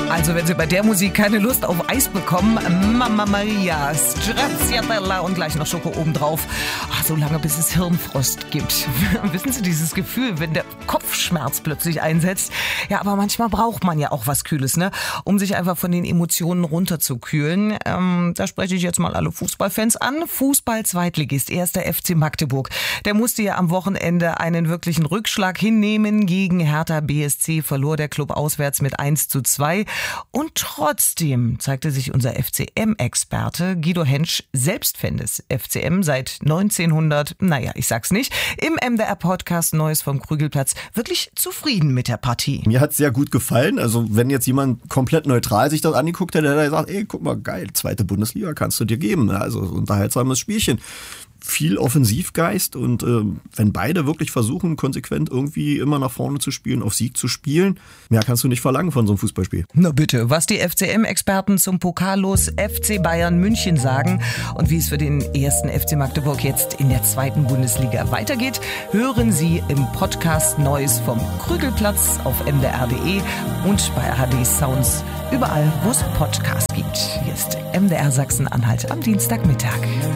Also wenn Sie bei der Musik keine Lust auf Eis bekommen, Mamma Maria, Stracciatella und gleich noch Schoko obendrauf. Ach, so lange bis es Hirnfrost gibt. Wissen Sie dieses Gefühl, wenn der Kopfschmerz plötzlich einsetzt? Ja, aber manchmal braucht man ja auch was Kühles, ne? Um sich einfach von den Emotionen runterzukühlen. Da spreche ich jetzt mal alle Fußballfans an. Fußball-Zweitligist, 1. FC Magdeburg. Der musste ja am Wochenende einen wirklichen Rückschlag hinnehmen. Gegen Hertha BSC verlor der Club auswärts mit 1:2. Und trotzdem zeigte sich unser FCM-Experte Guido Hentsch, selbst Fan des FCM seit 1900, naja, ich sag's nicht, im MDR-Podcast Neues vom Krügelplatz wirklich zufrieden mit der Partie. Mir hat's sehr gut gefallen. Also wenn jetzt jemand komplett neutral sich das angeguckt hätte, der sagt, ey, guck mal, geil, 2. Bundesliga kannst du dir geben. Also unterhaltsames Spielchen. Viel Offensivgeist und wenn beide wirklich versuchen, konsequent irgendwie immer nach vorne zu spielen, auf Sieg zu spielen, mehr kannst du nicht verlangen von so einem Fußballspiel. Na bitte, was die FCM-Experten zum Pokallos FC Bayern München sagen und wie es für den 1. FC Magdeburg jetzt in der 2. Bundesliga weitergeht, hören Sie im Podcast Neues vom Krügelplatz auf mdr.de und bei HD Sounds, überall, wo es Podcasts gibt. Hier ist MDR Sachsen-Anhalt am Dienstagmittag.